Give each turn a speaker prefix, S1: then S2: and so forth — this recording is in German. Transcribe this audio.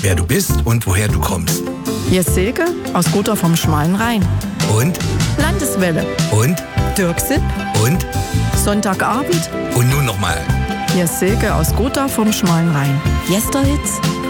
S1: wer du bist und woher du kommst.
S2: Hier ist Silke aus Gotha vom Schmalen Rhein.
S1: Und?
S2: Landeswelle.
S1: Und?
S2: Dirksit.
S1: Und?
S2: Sonntagabend.
S1: Und nun nochmal.
S2: Hier ist Silke aus Gotha vom Schmalen Rhein. Yesterhits